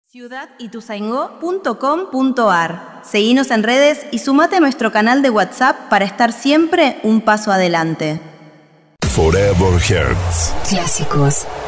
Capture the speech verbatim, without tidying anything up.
ciudad ituzaingó punto com punto ar. Seguinos en redes y sumate a nuestro canal de WhatsApp para estar siempre un paso adelante. Forever Hearts. Clásicos